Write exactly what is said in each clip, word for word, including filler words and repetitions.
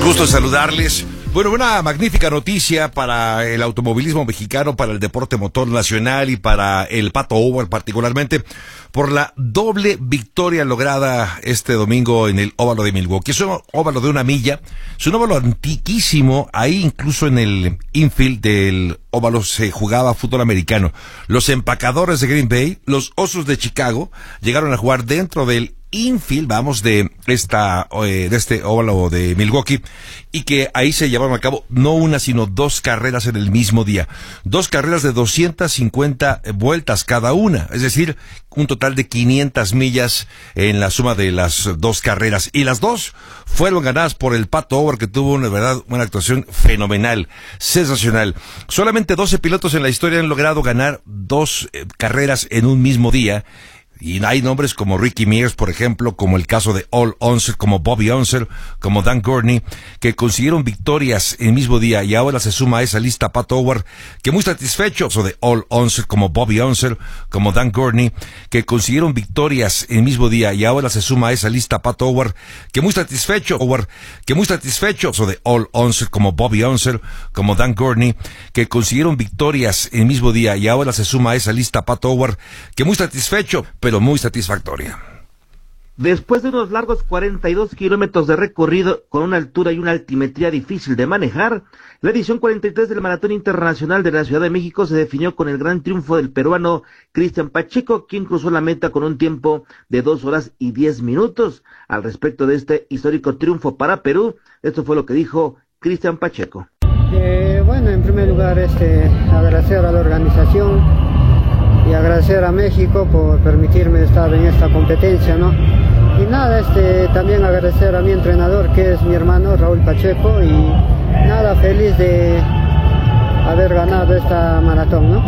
Gusto en saludarles. Bueno, una magnífica noticia para el automovilismo mexicano, para el deporte motor nacional y para el Pato O'Ward particularmente, por la doble victoria lograda este domingo en el óvalo de Milwaukee. Es un óvalo de una milla, es un óvalo antiquísimo. Ahí incluso en el infield del óvalo se jugaba fútbol americano. Los empacadores de Green Bay, los Osos de Chicago, llegaron a jugar dentro del infield, vamos, de esta eh, de este óvalo de Milwaukee, y que ahí se llevaron a cabo no una sino dos carreras en el mismo día, dos carreras de doscientas cincuenta vueltas cada una, es decir, un total de quinientas millas en la suma de las dos carreras, y las dos fueron ganadas por el Pato O'Ward, que tuvo una verdad una actuación fenomenal, sensacional. Solamente doce pilotos en la historia han logrado ganar dos eh, carreras en un mismo día. Y hay nombres como Ricky Mears, por ejemplo, como el caso de Al Unser, como Bobby Unser, como Dan Gurney, que consiguieron victorias en el mismo día, y ahora se suma a esa lista Pato O'Ward, que muy satisfecho, o de Al Unser, como Bobby Unser, como Dan Gurney, que consiguieron victorias en el mismo día, y ahora se suma a esa lista Pato O'Ward, que muy satisfecho, O'Ward, que muy satisfecho, o de Al Unser, como Bobby Unser, como Dan Gurney, que consiguieron victorias en el mismo día, y ahora se suma a esa lista Pato O'Ward, que muy satisfecho, pero muy satisfactoria. Después de unos largos cuarenta y dos kilómetros de recorrido con una altura y una altimetría difícil de manejar, la edición cuarenta y tres del Maratón Internacional de la Ciudad de México se definió con el gran triunfo del peruano Cristian Pacheco, quien cruzó la meta con un tiempo de dos horas y diez minutos. Al respecto de este histórico triunfo para Perú, esto fue lo que dijo Cristian Pacheco. Eh, bueno, en primer lugar, este, agradecer a la organización y agradecer a México por permitirme estar en esta competencia, ¿no? Y nada, este, también agradecer a mi entrenador, que es mi hermano Raúl Pacheco, y nada, feliz de haber ganado esta maratón, ¿no?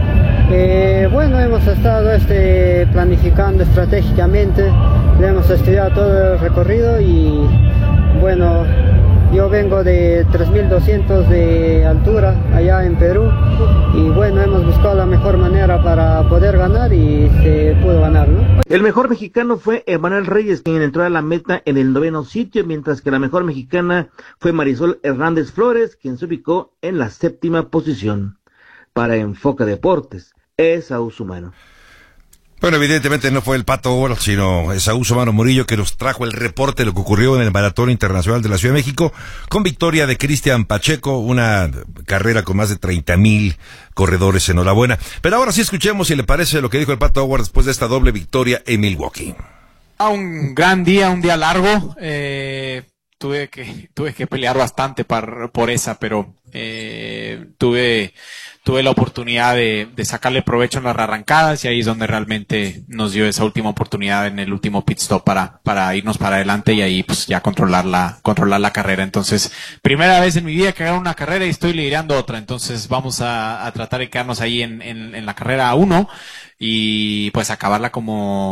Eh, bueno, hemos estado este, planificando estratégicamente, le hemos estudiado todo el recorrido, y bueno, yo vengo de tres mil doscientos de altura allá en Perú, y bueno, hemos buscado la mejor manera para poder ganar, y se pudo ganar, ¿no? El mejor mexicano fue Emanuel Reyes, quien entró a la meta en el noveno sitio, mientras que la mejor mexicana fue Marisol Hernández Flores, quien se ubicó en la séptima posición. Para Enfoque Deportes, Esaú Sumano. Bueno, evidentemente no fue el Pato O'Ward, sino Esaú Sumano Murillo, que nos trajo el reporte de lo que ocurrió en el Maratón Internacional de la Ciudad de México, con victoria de Cristian Pacheco, una carrera con más de treinta mil corredores. Enhorabuena. Pero ahora sí escuchemos, si le parece, lo que dijo el Pato O'Ward después de esta doble victoria en Milwaukee. Un gran día, un día largo. Eh, tuve que tuve que pelear bastante par, por esa, pero eh, tuve tuve la oportunidad de, de sacarle provecho en las arrancadas, y ahí es donde realmente nos dio esa última oportunidad en el último pit stop para para irnos para adelante, y ahí pues ya controlar la controlar la carrera. Entonces, primera vez en mi vida que hago una carrera y estoy liderando otra, entonces vamos a, a tratar de quedarnos ahí en, en, en la carrera uno y pues acabarla como